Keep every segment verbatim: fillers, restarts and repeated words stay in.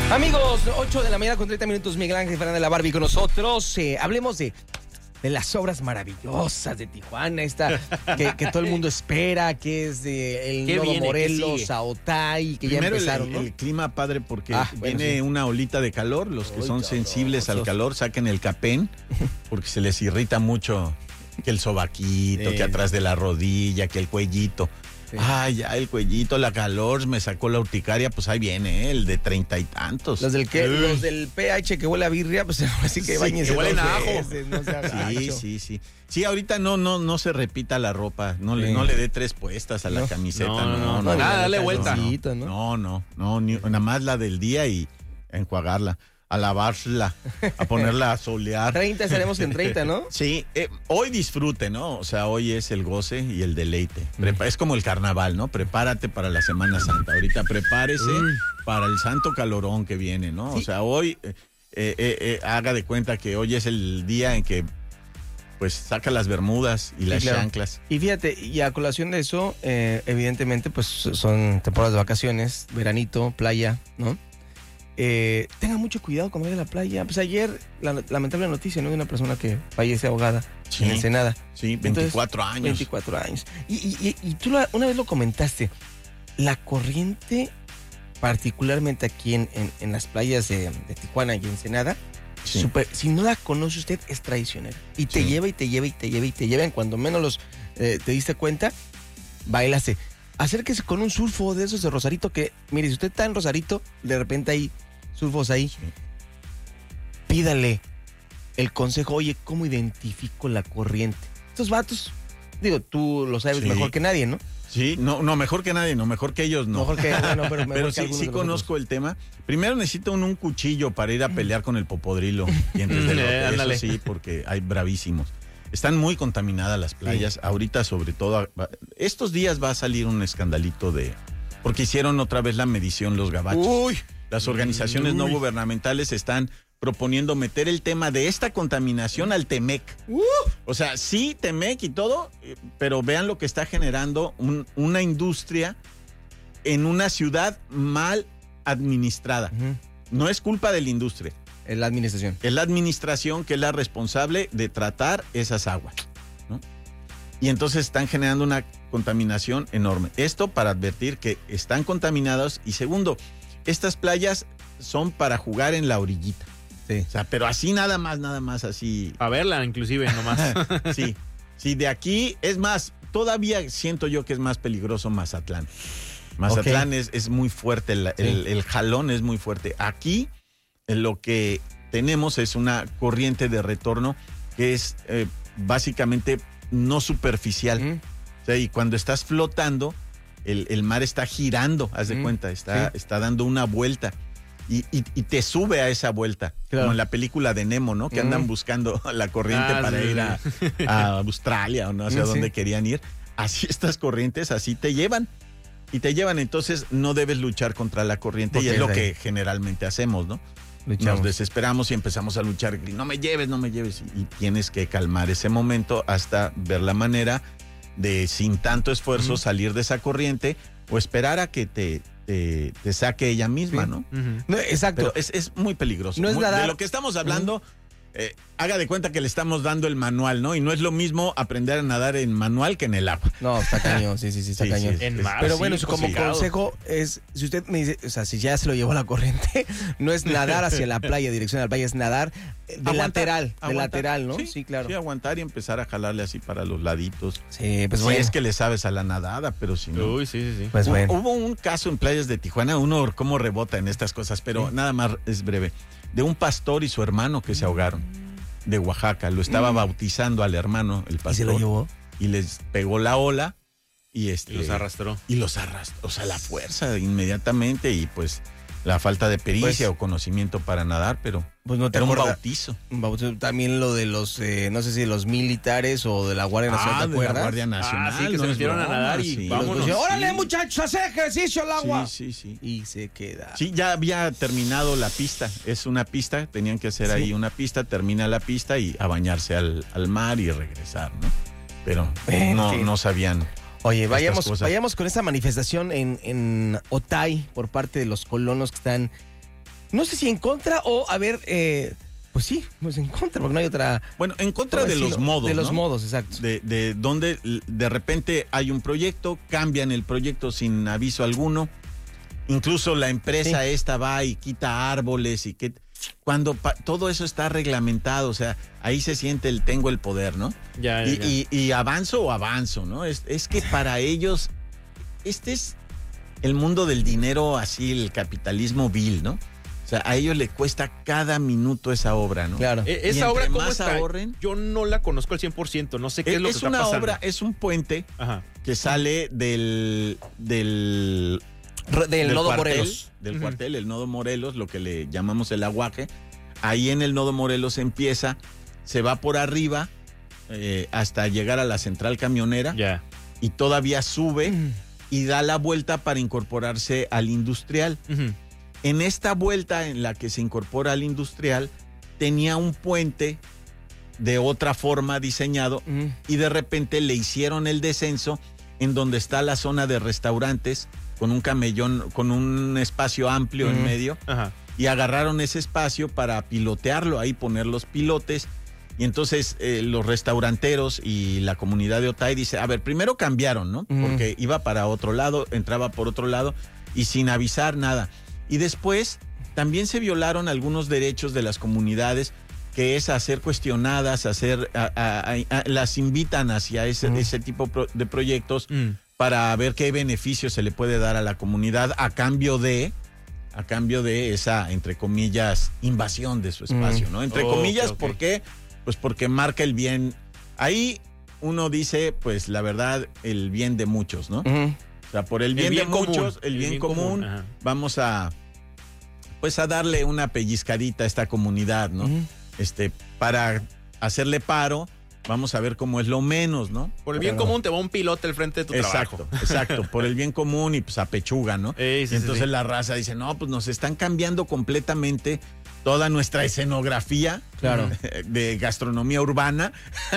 Amigos, ocho de la mañana con treinta minutos, Miguel Ángel Fernández la Barbie con nosotros. Eh, hablemos de, de las obras maravillosas de Tijuana, esta que, que todo el mundo espera, que es de el ¿Qué Nuevo viene? Morelos a Otay, que Primero ya empezaron, el, ¿no? el clima padre porque Ah, bueno, viene sí. una olita de calor. Los que Uy, son cabrón, sensibles al Dios. calor saquen el capén porque se les irrita mucho que el sobaquito, Sí. que atrás de la rodilla, que el cuellito. Sí. Ay, ya el cuellito, la calor, me sacó la urticaria, pues ahí viene, ¿eh? El de treinta y tantos. Los del, que, los del pH que huele a birria, pues así que Sí, bañense que huelen dos a ajo. veces, no sea Sí, gacho. sí, sí. Sí, ahorita no, no, no se repita la ropa, no, Sí. le, no le dé tres puestas a la No. camiseta, No, no, no, no. no, no, nada, dale no, vuelta. No, Calcito, ¿no? no, no, no, ni- nada más la del día y a enjuagarla, a lavarla, a ponerla a solear. treinta estaremos en treinta, ¿no? Sí, eh, hoy disfrute, ¿no? O sea, hoy es el goce y el deleite. Prepa- es como el carnaval, ¿no? Prepárate para la Semana Santa. Ahorita prepárese Uy. para el santo calorón que viene, ¿no? Sí. O sea, hoy eh, eh, eh, eh, haga de cuenta que hoy es el día en que pues saca las bermudas y Sí, las claro. chanclas. Y fíjate, y a colación de eso, eh, evidentemente, pues son temporadas de vacaciones, veranito, playa, ¿no? Eh, tengan mucho cuidado cuando vayan a la playa. Pues ayer, la lamentable noticia, ¿no? De una persona que fallece ahogada Sí. en Ensenada. Sí, Entonces, veinticuatro años. veinticuatro años. Y, y- y- y tú la- una vez lo comentaste, la corriente, particularmente aquí en, en- en las playas de, de Tijuana y Ensenada, Sí. super- si no la conoce usted, es traicionera. Y te Sí. lleva y te lleva y te lleva y te lleva. En cuando menos los, eh, te diste cuenta, bailase. Acérquese con un surfo de esos de Rosarito que, mire, si usted está en Rosarito, de repente hay surfos ahí, Sí. pídale el consejo, oye, ¿cómo identifico la corriente? Estos vatos, digo, tú lo sabes Sí. mejor que nadie, ¿no? Sí, no, no, mejor que nadie, no, mejor que ellos no. Mejor que, bueno, pero, mejor Pero que sí, algunos sí de nosotros. conozco el tema. Primero necesito un, un cuchillo para ir a pelear con el popodrilo. Dientes de Eh, lote. Eso ándale. sí, porque hay bravísimos. Están muy contaminadas las playas. Ahorita, sobre todo, va- estos días va a salir un escandalito de... Porque hicieron otra vez la medición los gabachos. Uy, Las organizaciones no Uy. gubernamentales están proponiendo meter el tema de esta contaminación al Temec. Uh. O sea, sí, Temec y todo, eh, pero vean lo que está generando un- una industria en una ciudad mal administrada. ujú, No es culpa de la industria, en la administración. es la administración que es la responsable de tratar esas aguas, ¿no? Y entonces están generando una contaminación enorme. Esto para advertir que están contaminados. Y segundo, estas playas son para jugar en la orillita. Sí. O sea, pero así nada más, nada más así. A verla, inclusive, nomás. Sí, sí, de aquí, es más, todavía siento yo que es más peligroso Mazatlán. Mazatlán es, es muy fuerte, el, el- el jalón es muy fuerte. Aquí eh, lo que tenemos es una corriente de retorno que es eh, básicamente no superficial. Ujú. O sea, y cuando estás flotando, el, el mar está girando, haz de Mm, cuenta, está, sí. está dando una vuelta. Y, y- y te sube a esa vuelta, Claro. como en la película de Nemo, ¿no? Que Mm. andan buscando la corriente Ah, para sí, ir sí. a, a Australia o no sé a Mm, sí. dónde querían ir. Así estas corrientes, así te llevan. Y te llevan, entonces no debes luchar contra la corriente. Porque y es lo es ahí. que generalmente hacemos, ¿no? Luchamos. Nos desesperamos y empezamos a luchar. No me lleves, no me lleves. Y tienes que calmar ese momento hasta ver la manera de, sin tanto esfuerzo, Ujú. salir de esa corriente o esperar a que te, te, te saque ella misma, Sí. ¿no? Ujú. No, exacto. Pero es, es muy peligroso. No es Muy- nadar. De lo que estamos hablando, eh, haga de cuenta que le estamos dando el manual, ¿no? Y no es lo mismo aprender a nadar en manual que en el agua. No, está cañón, sí, sí, sí, está Sí, cañón. sí, En es- mar, Pero sí, bueno, como complicado. consejo es, si usted me dice, o sea, si ya se lo llevó la corriente, no es nadar hacia la playa, dirección a la playa, es nadar de Aguantar, lateral, de aguantar. lateral, ¿no? Sí, claro. Sí, aguantar y empezar a jalarle así para los laditos. Sí, pues Si bueno. es que le sabes a la nadada, pero si no. Uy, sí, sí, sí. Pues Hu- bueno. Hubo un caso en playas de Tijuana, uno cómo rebota en estas cosas, pero Sí. nada más es breve, de un pastor y su hermano que se ahogaron de Oaxaca. Lo estaba bautizando al hermano, el ¿Y pastor. se lo llevó? Y les pegó la ola y este Y los arrastró. y los arrastró, o sea, la fuerza inmediatamente y pues la falta de pericia Pues- o conocimiento para nadar, pero Pues no te era un acuerdas. bautizo. Un bautizo. También lo de los, eh, no sé si de los militares o de la Guardia Nacional, Ah, ¿te de la acuerdas? Guardia Nacional. Ah, sí, que no se es metieron a broma, nadar y sí. vámonos. Pues, órale, Sí. muchachos, hacer ejercicio al agua. Sí, sí, sí. Y se queda. Sí, ya había terminado la pista. Es una pista, tenían que hacer Sí. ahí una pista, termina la pista y a bañarse al, al mar y regresar, ¿no? Pero En no, fin. no sabían. Oye, estas vayamos, cosas. vayamos con esta manifestación en, en Otay por parte de los colonos que están no sé si en contra o, a ver, eh, pues sí, pues en contra, porque no hay otra... Bueno, en contra de los modos, De los ¿no? modos, exacto. De, de donde de repente hay un proyecto, cambian el proyecto sin aviso alguno. Incluso la empresa sí. esta va y quita árboles y que cuando pa, todo eso está reglamentado, o sea, ahí se siente el tengo el poder, ¿no? Ya, ya, y, ya. Y, y avanzo o avanzo, ¿no? Es, es que para ellos, este es el mundo del dinero, así el capitalismo vil, ¿no? O sea, a ellos les cuesta cada minuto esa obra, ¿no? Claro. Eh, ¿Esa obra cómo está? Ahorren, yo no la conozco al cien por ciento, no sé qué es, es lo que está una pasando. obra, es un puente Ajá. que sale del... del Del, del nodo cuartel, Morelos. Del Uh-huh. cuartel, el nodo Morelos, lo que le llamamos el aguaje. Ahí en el nodo Morelos empieza, se va por arriba eh, hasta llegar a la central camionera Ya. y todavía sube Mm. y da la vuelta para incorporarse al industrial. Uh-huh. En esta vuelta en la que se incorpora al industrial, tenía un puente de otra forma diseñado Mm. y de repente le hicieron el descenso en donde está la zona de restaurantes con un camellón, con un espacio amplio Mm. en medio, Ajá. y agarraron ese espacio para pilotearlo, ahí poner los pilotes. Y entonces eh, los restauranteros y la comunidad de Otay dice, a ver, primero cambiaron, ¿no? Mm. Porque iba para otro lado, entraba por otro lado y sin avisar nada. Y después también se violaron algunos derechos de las comunidades, que es a ser cuestionadas, a ser, a, a, a, a, las invitan hacia ese, Mm. ese tipo pro, de proyectos Mm. para ver qué beneficio se le puede dar a la comunidad a cambio de a cambio de esa, entre comillas, invasión de su espacio, ¿no? Entre Oh, comillas, okay, okay. ¿por qué? Pues porque marca el bien. Ahí uno dice, pues la verdad, el bien de muchos, ¿no? Mm. O sea, por el bien, El bien de común, muchos, el, el bien, bien común, común, ajá. vamos a, pues a darle una pellizcadita a esta comunidad, ¿no? Mm. Este, para hacerle paro, vamos a ver cómo es lo menos, ¿no? Por el bien Claro. común te va un pilote al frente de tu Exacto, trabajo. exacto, por el bien común y pues a pechuga, ¿no? Eh, sí, y sí, entonces sí. la raza dice, no, pues nos están cambiando completamente toda nuestra escenografía Claro. de gastronomía urbana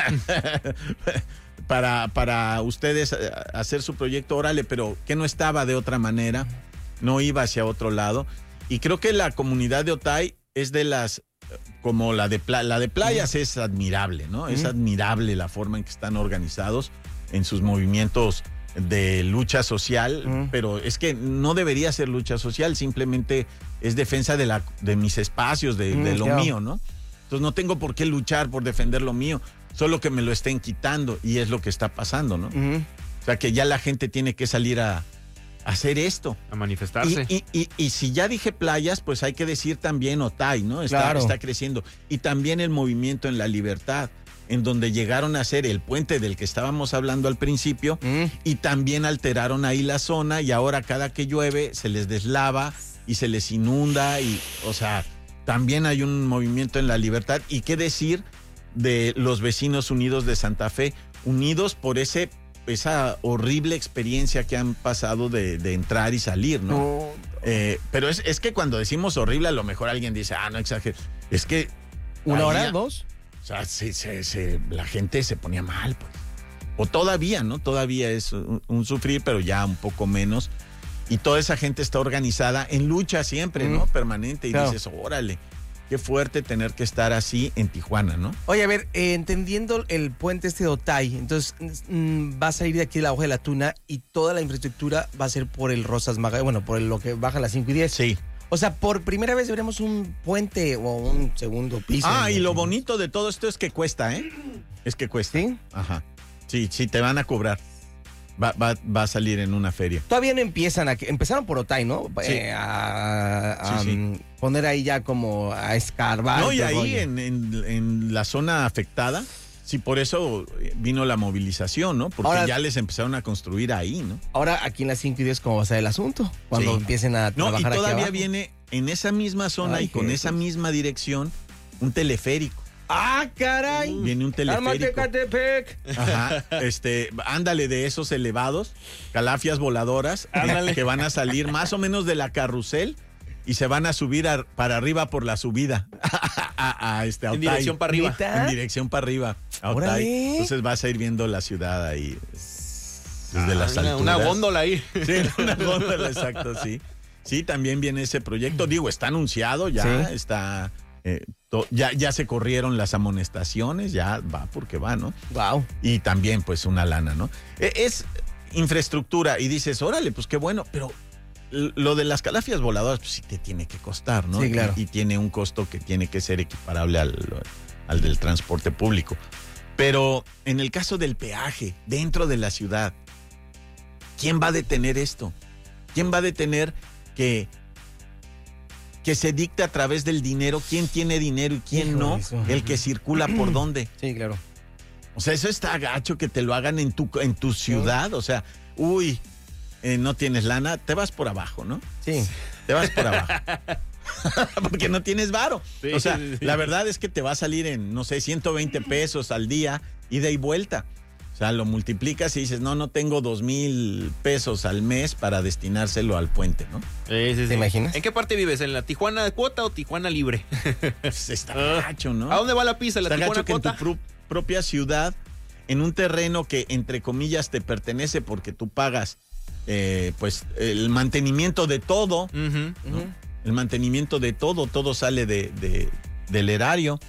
para, para ustedes hacer su proyecto, órale, pero que no estaba de otra manera, no iba hacia otro lado. Y creo que la comunidad de Otay es de las, como la de, pla- la de playas es admirable, ¿no? Es Mm. admirable la forma en que están organizados en sus movimientos de lucha social, Mm. pero es que no debería ser lucha social, simplemente es defensa de, la, de mis espacios, de, Mm, de lo claro. mío, ¿no? Entonces no tengo por qué luchar por defender lo mío, solo que me lo estén quitando y es lo que está pasando, ¿no? Mm. O sea que ya la gente tiene que salir a, a hacer esto. A manifestarse. Y, y, y, y si ya dije playas, pues hay que decir también Otay, ¿no? Está, Claro. está creciendo. Y también el movimiento en la libertad, en donde llegaron a ser el puente del que estábamos hablando al principio, Mm. y también alteraron ahí la zona y ahora cada que llueve se les deslava y se les inunda y, o sea, también hay un movimiento en la libertad. ¿Y qué decir de los vecinos unidos de Santa Fe? Unidos por ese esa horrible experiencia que han pasado de, de entrar y salir, ¿no? No. Eh, pero es, es que cuando decimos horrible, a lo mejor alguien dice, ah, no exageres. Es que... ¿Una ahí hora? ya- ¿Dos? O sea, se, se- se- la gente se ponía mal, pues. O todavía, ¿no? Todavía es un, un sufrir, pero ya un poco menos. Y toda esa gente está organizada en lucha siempre, ¿no? Mm. Permanente. Y Claro. dices, órale, qué fuerte tener que estar así en Tijuana, ¿no? Oye, a ver, eh, entendiendo el puente este de Otay, entonces mm, va a salir de aquí de la Hoja de la Tuna y toda la infraestructura va a ser por el Rosas Magallanes, bueno, por el- lo que baja las cinco y diez. Sí. O sea, por primera vez veremos un puente o un segundo piso. Ah, y lo ¿no? bonito de todo esto es que cuesta, ¿eh? Es que cuesta. ¿Sí? Ajá. Sí, sí, te van a cobrar. Va, va, va a salir en una feria. Todavía no empiezan a... Empezaron por Otay, ¿no? Sí. Eh, a a, Sí, sí. mm, poner ahí ya como a escarbar. No, y todo el ahí rollo. en, en- en la zona afectada, sí, por eso vino la movilización, ¿no? Porque Ahora- ya les empezaron a construir ahí, ¿no? Ahora aquí en las cinco y diez, ¿cómo va a ser el asunto? Cuando Sí. empiecen a No, y trabajar aquí todavía abajo. viene en esa misma zona Ay, y con Jesús. esa misma dirección un teleférico. ¡Ah, caray! Viene un ¡Ármate, teleférico. Catepec! Ajá, este, ándale de esos elevados, calafias voladoras, Ándale. que van a salir más o menos de la carrusel y se van a subir a- para arriba por la subida a, a este a En Otay. dirección para arriba. ¿Neta? En dirección para arriba a Otay. Órale. Entonces vas a ir viendo la ciudad ahí desde Ah, las una, alturas. una góndola ahí. Sí, una góndola, exacto, sí. Sí, también viene ese proyecto. Digo, está anunciado ya, sí. está... Eh, to, ya, ya se corrieron las amonestaciones, ya va porque va, ¿no? Wow. Y también, pues, una lana, ¿no? Eh, es infraestructura y dices, órale, pues qué bueno, pero lo de las calafias voladoras, pues sí te tiene que costar, ¿no? Sí, claro. Y, y tiene un costo que tiene que ser equiparable al, al del transporte público. Pero en el caso del peaje, dentro de la ciudad, ¿quién va a detener esto? ¿Quién va a detener que... que se dicte a través del dinero quién tiene dinero y quién Hijo no, eso. el que circula por dónde? Sí, claro. O sea, eso está gacho que te lo hagan en tu, en tu ciudad. O sea, uy, eh, no tienes lana, te vas por abajo, ¿no? Sí. Te vas por abajo. Porque no tienes varo. Sí, o sea, sí, sí. la verdad es que te va a salir en, no sé, ciento veinte pesos al día, ida y vuelta. O sea, lo multiplicas y dices, no, no tengo dos mil pesos al mes para destinárselo al puente, ¿no? Sí, sí, sí. ¿Te imaginas? ¿En qué parte vives? ¿En la Tijuana de cuota o Tijuana libre? Pues está gacho, ¿no? ¿A dónde va la pizza? ¿La Está Tijuana gacho que en cuota? tu pro- propia ciudad, en un terreno que, entre comillas, te pertenece porque tú pagas, eh, pues, el mantenimiento de todo, Ujú. ¿no? Ujú. El mantenimiento de todo, todo sale de, de- del erario.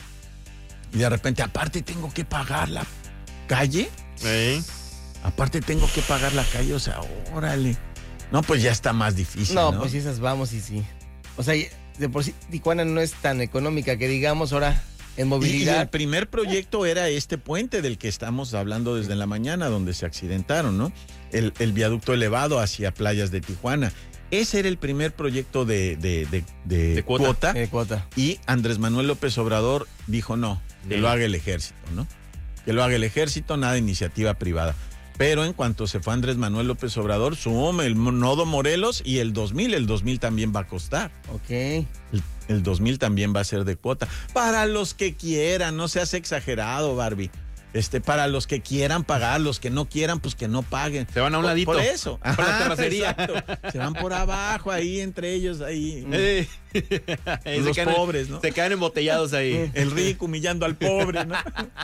Y de repente, aparte tengo que pagar la calle. Sí. Aparte tengo que pagar la calle, o sea, órale. No, pues ya está más difícil, ¿no? No, pues esas vamos y sí. O sea, de por sí Tijuana no es tan económica que digamos, ahora en Y, y el movilidad. primer proyecto era este puente del que estamos hablando desde la mañana, donde se accidentaron, ¿no? El, el viaducto elevado hacia playas de Tijuana. Ese era el primer proyecto de, de, de, de De cuota. cuota. Eh, cuota. Y Andrés Manuel López Obrador dijo no, que Sí. lo haga el ejército, ¿no? Que lo haga el ejército, nada de iniciativa privada. Pero en cuanto se fue Andrés Manuel López Obrador, sumó el nodo Morelos y el dos mil, el dos mil también va a costar. Ok. El, el dos mil también va a ser de cuota. Para los que quieran, no seas exagerado, Barbie. Este, para los que quieran pagar, los que no quieran, pues que no paguen. Se van a un Por- ladito. Por eso. Por la Ajá, terracería. exacto. Se van por abajo, ahí entre ellos, ahí. Eh. Ahí Los se quedan- pobres, ¿no? Se quedan embotellados ahí. El rico humillando al pobre, ¿no?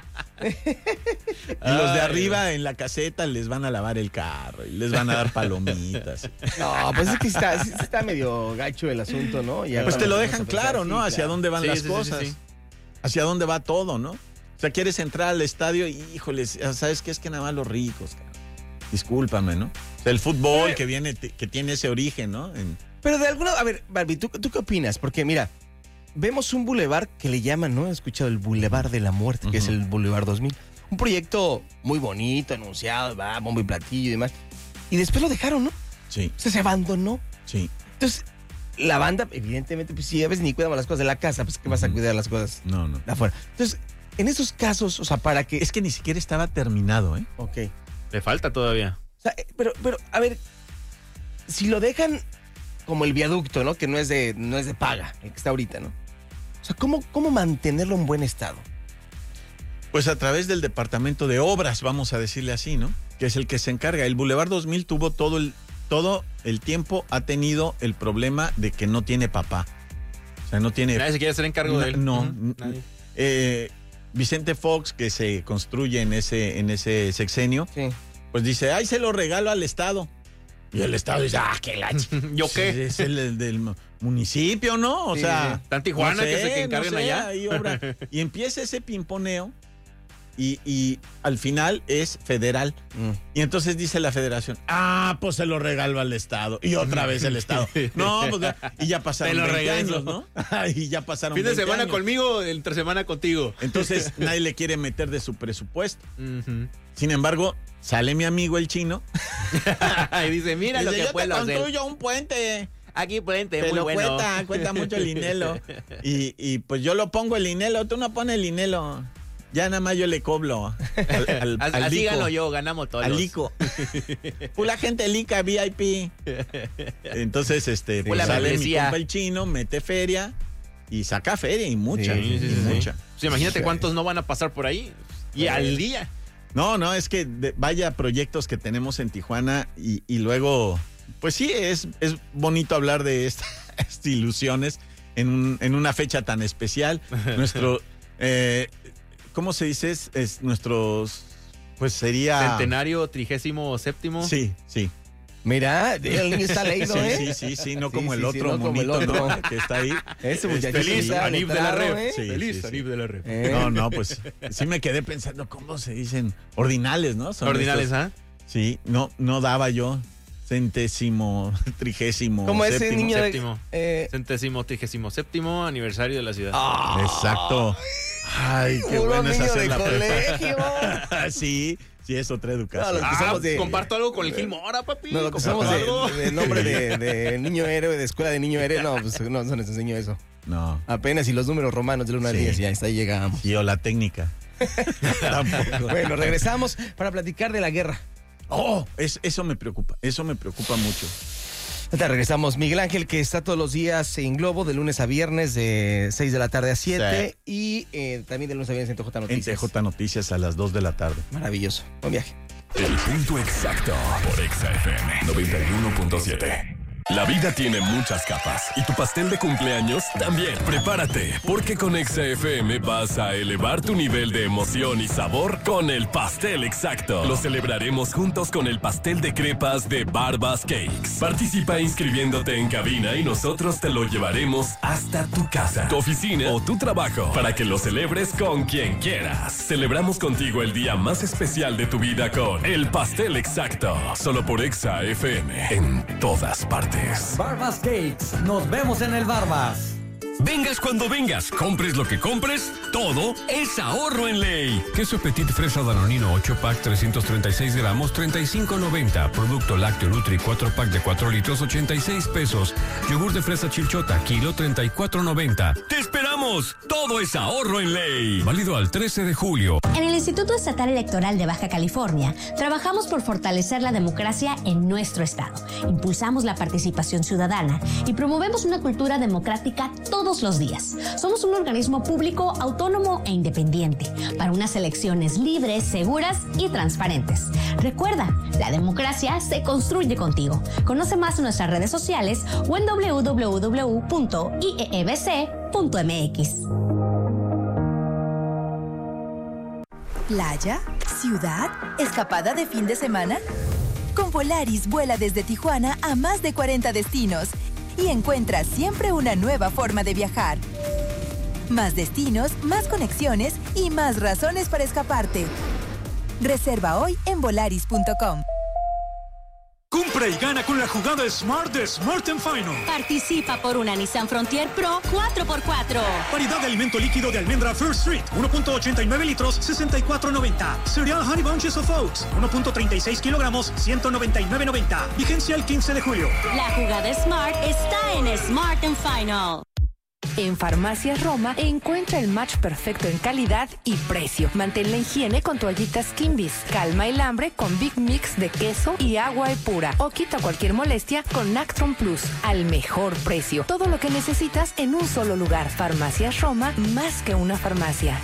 Y los de arriba en la caseta les van a lavar el carro y les van a dar palomitas. No, pues es que está, sí está medio gacho el asunto, ¿no? Ya Pues te cuando lo vamos dejan a pensar, claro, sí, ¿no? Hacia claro. dónde van Sí, las sí, sí, cosas. sí, sí. Hacia dónde va todo, ¿no? O sea, quieres entrar al estadio y, híjoles, ¿sabes qué? Es que nada más los ricos, cara. Discúlpame, ¿no? O sea, el fútbol que viene, que tiene ese origen, ¿no? En- Pero de alguna, a ver, Barbie, ¿tú, ¿tú qué opinas? Porque mira, vemos un bulevar que le llaman, ¿no? He escuchado el Bulevar de la Muerte, que Ujú. es el Bulevar dos mil. Un proyecto muy bonito, anunciado, va, bombo y platillo y demás. Y después lo dejaron, ¿no? Sí, O sea, se abandonó. sí. Entonces, la banda, evidentemente, pues si a veces ni cuidamos las cosas de la casa, pues que vas a Ujú. cuidar las cosas No, no. de afuera. Entonces, en esos casos, o sea, para que... Es que ni siquiera estaba terminado, ¿eh? Ok. Le falta todavía. O sea, eh, pero, pero, a ver, si lo dejan como el viaducto, ¿no? Que no es de, no es de paga, el que está ahorita, ¿no? O sea, ¿cómo, cómo mantenerlo en buen estado? Pues a través del departamento de obras, vamos a decirle así, ¿no? Que es el que se encarga. El Boulevard dos mil tuvo todo el, todo el tiempo, ha tenido el problema de que no tiene papá. O sea, no tiene... Nadie se quiere hacer encargo de él. No, Ujú, n- nadie. eh, Vicente Fox, que se construye en ese, en ese sexenio, Sí. pues dice, ay, se lo regalo al Estado. Y el Estado dice, ah, qué la ch- ¿Yo qué? Es el, el del mu- municipio, ¿no? O Sí, sea... sí. Está en Tijuana, que se que encarguen no sé, allá. ahí obra. Y empieza ese pimponeo y, y al final es federal. Mm. Y entonces dice la federación, ah, pues se lo regalo al Estado. Y otra vez el Estado. No, pues ya- y ya pasaron Te lo veinte regreso. años, ¿no? y ya pasaron Fin de veinte semana años. conmigo, entre semana contigo. Entonces nadie le quiere meter de su presupuesto. Ujú. Sin embargo, sale mi amigo el chino. Y dice, mira y lo dice, que yo te puedo hacer. construyo un puente. Aquí puente, Te muy lo bueno. cuesta, cuesta mucho el inelo. Y, y pues yo lo pongo el inelo, tú no pones el inelo. Ya nada más yo le cobro al, al, As- al Así Lico, gano yo, ganamos todos. al Lico. Pula gente Lica V I P. Entonces, este, pues Pula sale mi membresía. compa el chino, mete feria y saca feria y mucha, Sí, y sí, sí, sí. mucha. Pues imagínate cuántos no van a pasar por ahí. Y al día. No, no, es que de- vaya proyectos que tenemos en Tijuana y, y luego, pues sí, es, es bonito hablar de estas ilusiones en, un- en una fecha tan especial. Nuestro, eh, ¿cómo se dice? Es, es nuestros, pues sería... Centenario, trigésimo séptimo. Sí, sí. Mira, el niño está leído, Sí, ¿eh? sí, sí, sí, no Sí, como sí, el sí, otro no como el monito, otro. ¿no? Que está ahí. Ese muchachito Feliz está Anif de la letrado, Rep. ¿eh? Sí, Feliz sí, sí. Anif de la Rep. Eh. No, no, pues sí me quedé pensando, ¿cómo se dicen? Ordinales, ¿no? Son Ordinales, estos- ¿ah? Sí, no, no daba yo centésimo, trigésimo, Como ese séptimo. niño de... séptimo. eh, Centésimo, trigésimo séptimo aniversario de la ciudad. ah, Exacto. Ay, qué puro bueno es niño hacer de la colegio. prepa. Sí, sí, es otra educación. No, lo que Ah, somos de- comparto algo con el Gil Mora, papi. No, lo que Comparto somos algo. de, de nombre de, de niño héroe, de escuela de niño héroe, no, pues no, no les enseño eso. No. Apenas y los números romanos del uno al Sí. diez, ya hasta ahí llegamos. Y o la técnica. Tampoco. Bueno, regresamos para platicar de la guerra. Oh, es- eso me preocupa, eso me preocupa mucho. Ahorita regresamos. Miguel Ángel, que está todos los días en Globo, de lunes a viernes, de seis de la tarde a siete. Y eh, también de lunes a viernes en T J En Noticias. T J Noticias a las dos de la tarde. Maravilloso. Buen viaje. El punto exacto por Exa F M noventa y uno punto siete. La vida tiene muchas capas y tu pastel de cumpleaños también. Prepárate, porque con Exa F M vas a elevar tu nivel de emoción y sabor con el pastel exacto. Lo celebraremos juntos con el pastel de crepas de Barbas Cakes. Participa inscribiéndote en cabina y nosotros te lo llevaremos hasta tu casa, tu oficina o tu trabajo para que lo celebres con quien quieras. Celebramos contigo el día más especial de tu vida con el pastel exacto. Solo por Exa F M en todas partes. Barbas Cakes, nos vemos en el Barbas. Vengas cuando vengas, compres lo que compres, todo es ahorro en ley. Queso Petit Fresa Danonino ocho pack trescientos treinta y seis gramos treinta y cinco noventa. Producto lácteo Nutri cuatro pack de cuatro litros ochenta y seis pesos. Yogur de fresa Chilchota kilo treinta y cuatro noventa. ¡Te esperamos! Todo es ahorro en ley. Válido al trece de julio. En el Instituto Estatal Electoral de Baja California, trabajamos por fortalecer la democracia en nuestro estado. Impulsamos la participación ciudadana y promovemos una cultura democrática todos los días. Somos un organismo público, autónomo e independiente para unas elecciones libres, seguras y transparentes. Recuerda, la democracia se construye contigo. Conoce más en nuestras redes sociales o en doble u doble u doble u punto i e e b c punto m x. ¿Playa? ¿Ciudad? ¿Escapada de fin de semana? Con Volaris vuela desde Tijuana a más de cuarenta destinos y encuentra siempre una nueva forma de viajar. Más destinos, más conexiones y más razones para escaparte. Reserva hoy en volaris punto com. Compra y gana con la jugada Smart de Smart and Final. Participa por una Nissan Frontier Pro cuatro por cuatro. Variedad de alimento líquido de almendra First Street, uno punto ochenta y nueve litros, sesenta y cuatro noventa. Cereal Honey Bunches of Oats, uno punto treinta y seis kilogramos, ciento noventa y nueve noventa. Vigencia el quince de julio. La jugada Smart está en Smart and Final. En Farmacias Roma encuentra el match perfecto en calidad y precio. Mantén la higiene con toallitas Kimbis. Calma el hambre con Big Mix de queso y agua pura. O quita cualquier molestia con Nactron Plus al mejor precio. Todo lo que necesitas en un solo lugar. Farmacias Roma, más que una farmacia.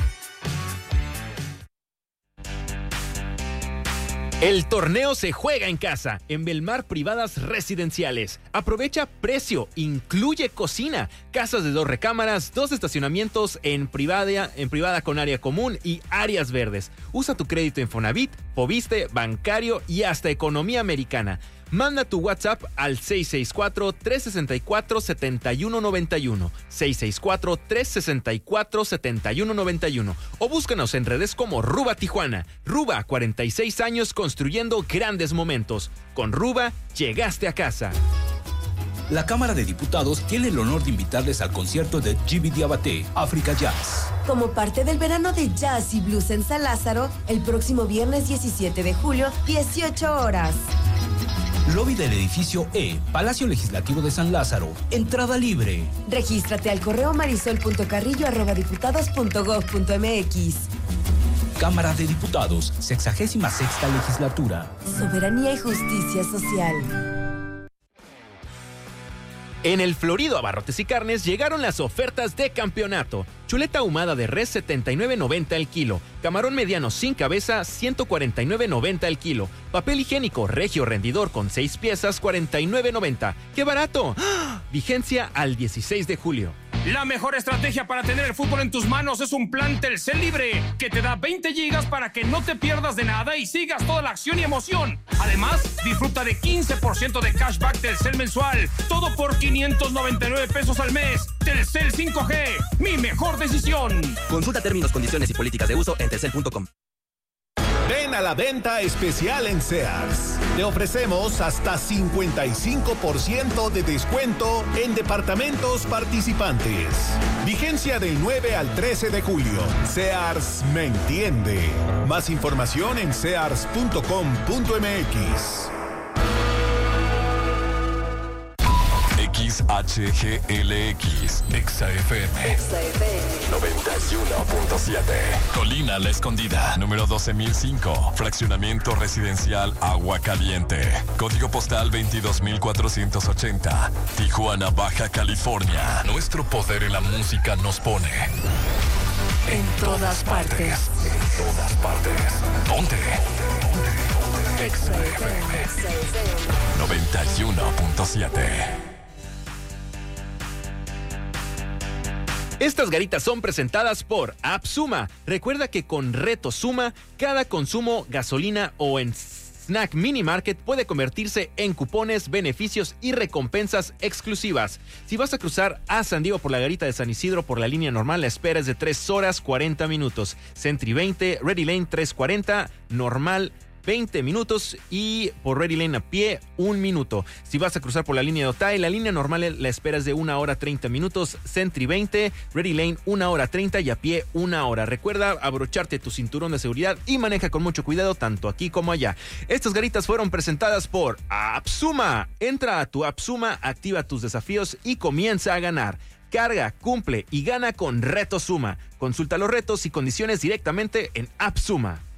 El torneo se juega en casa, en Belmar Privadas Residenciales. Aprovecha precio, incluye cocina, casas de dos recámaras, dos estacionamientos en privada, en privada con área común y áreas verdes. Usa tu crédito Infonavit, Foviste, bancario y hasta economía americana. Manda tu WhatsApp al seis seis cuatro, tres seis cuatro, siete uno nueve uno, seis seis cuatro, tres seis cuatro, siete uno nueve uno o búscanos en redes como Ruba Tijuana. Ruba, cuarenta y seis años construyendo grandes momentos. Con Ruba, llegaste a casa. La Cámara de Diputados tiene el honor de invitarles al concierto de G B Diabaté, Africa Jazz. Como parte del verano de jazz y blues en San Lázaro, el próximo viernes diecisiete de julio, dieciocho horas. Lobby del edificio E, Palacio Legislativo de San Lázaro. Entrada libre. Regístrate al correo marisol punto carrillo arroba diputados punto gov punto m x. Cámara de Diputados, sexagésima sexta legislatura. Soberanía y justicia social. En el Florido Abarrotes y Carnes llegaron las ofertas de campeonato. Chuleta ahumada de res setenta y nueve noventa el kilo. Camarón mediano sin cabeza ciento cuarenta y nueve noventa el kilo. Papel higiénico Regio rendidor con seis piezas cuarenta y nueve noventa. ¡Qué barato! ¡Ah! Vigencia al dieciséis de julio. La mejor estrategia para tener el fútbol en tus manos es un plan Telcel Libre, que te da veinte gigas para que no te pierdas de nada y sigas toda la acción y emoción. Además, disfruta de quince por ciento de cashback Telcel mensual, todo por quinientos noventa y nueve pesos al mes. Telcel cinco G, mi mejor decisión. Consulta términos, condiciones y políticas de uso en telcel punto com. Ven a la venta especial en Sears. Te ofrecemos hasta cincuenta y cinco por ciento de descuento en departamentos participantes. Vigencia del nueve al trece de julio. Sears me entiende. Más información en sears punto com punto m x. X H G L X, Exa F M, noventa y uno punto siete. Colina La Escondida, número doce mil cinco, fraccionamiento residencial Agua Caliente, código postal veintidós mil cuatrocientos ochenta, Tijuana, Baja California. Nuestro poder en la música nos pone en todas partes. En todas partes. Ponte. Exa F M, noventa y uno punto siete. Estas garitas son presentadas por AppSuma. Recuerda que con Reto Suma, cada consumo, gasolina o en Snack Mini Market puede convertirse en cupones, beneficios y recompensas exclusivas. Si vas a cruzar a San Diego por la garita de San Isidro por la línea normal, la espera es de tres horas cuarenta minutos. Sentry veinte, Ready Lane tres cuarenta, normal veinte minutos y por Ready Lane a pie un minuto. Si vas a cruzar por la línea de Otay, la línea normal la espera es de una hora treinta minutos, Sentry veinte, Ready Lane una hora treinta y a pie una hora. Recuerda abrocharte tu cinturón de seguridad y maneja con mucho cuidado tanto aquí como allá. Estas garitas fueron presentadas por AppSuma. Entra a tu AppSuma, activa tus desafíos y comienza a ganar. Carga, cumple y gana con Reto Suma. Consulta los retos y condiciones directamente en AppSuma.